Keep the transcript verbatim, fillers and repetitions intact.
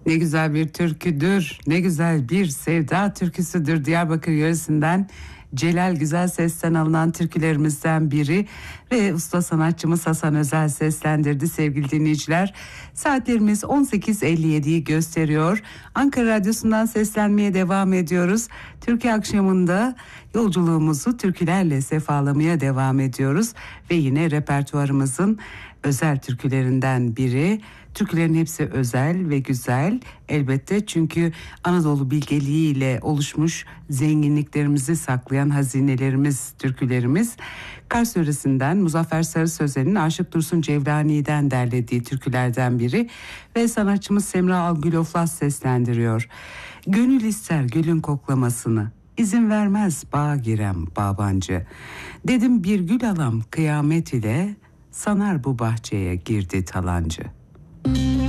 Ne güzel bir türküdür, ne güzel bir sevda türküsüdür. Diyarbakır yöresinden Celal Güzel Ses'ten alınan türkülerimizden biri ve usta sanatçımız Hasan Özel seslendirdi sevgili dinleyiciler. Saatlerimiz on sekiz elli yediyi gösteriyor. Ankara Radyosu'ndan seslenmeye devam ediyoruz. Türkiye akşamında yolculuğumuzu türkülerle sefalamaya devam ediyoruz. Ve yine repertuarımızın özel türkülerinden biri. Türkülerin hepsi özel ve güzel elbette, çünkü Anadolu bilgeliğiyle oluşmuş zenginliklerimizi saklayan hazinelerimiz, türkülerimiz. Kars yöresinden Muzaffer Sarı Sözen'in Aşık Dursun Cevlani'den derlediği türkülerden biri ve sanatçımız Semra Algül Oflas seslendiriyor. Gönül ister gülün koklamasını, İzin vermez bağa girem babancı. Dedim bir gül alam kıyamet ile, sanar bu bahçeye girdi talancı.